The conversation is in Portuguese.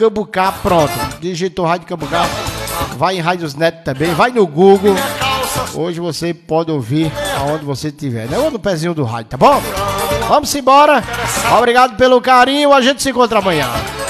Cambucá, pronto. Digitou Rádio Cambucá. Vai em Rádios Net também. Vai no Google. Hoje você pode ouvir aonde você estiver, né? Ou no pezinho do rádio, tá bom? Vamos embora. Obrigado pelo carinho. A gente se encontra amanhã.